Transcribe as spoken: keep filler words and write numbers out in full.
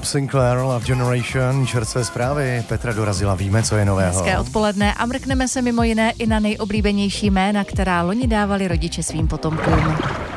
Bob Sinclair, Love Generation, čerstvé zprávy. Petra dorazila, víme, co je nového. Hezké odpoledne a mrkneme se mimo jiné i na nejoblíbenější jména, která loni dávali rodiče svým potomkům.